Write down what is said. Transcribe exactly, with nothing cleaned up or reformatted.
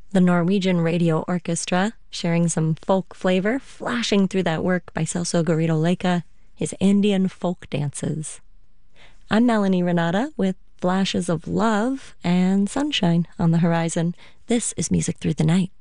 The Norwegian Radio Orchestra, sharing some folk flavor, flashing through that work by Celso Garrido Leica, his Andean folk dances. I'm Melanie Renata with flashes of love and sunshine on the horizon. This is Music Through the Night.